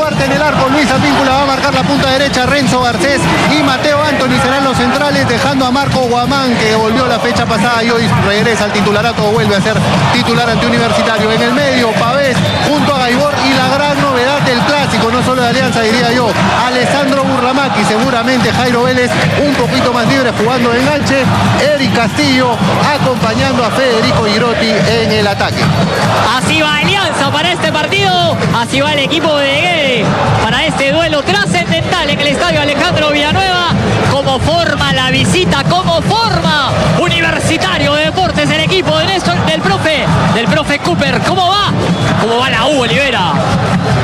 Duarte en el arco, Luis Advíncula va a marcar la punta derecha, Renzo Garcés y Mateo Anthony serán los centrales, dejando a Marco Guamán, que volvió la fecha pasada y hoy regresa al titularato, vuelve a ser titular ante Universitario. En el medio, Pavés junto a Gaibor, y la gran novedad del clásico, no solo de Alianza, diría yo, Alessandro Burlamaqui, seguramente Jairo Vélez un poquito más libre jugando de enganche, Eric Castillo acompañando a Federico Girotti en el ataque. Así va Alianza para este partido, así va el equipo de Guede para este duelo trascendental en el estadio Alejandro Villanueva. Como forma la visita, como forma Universitario de Deportes, el equipo de Néstor, del profe Cooper. ¿Cómo va? ¿Cómo va la U, Olivera?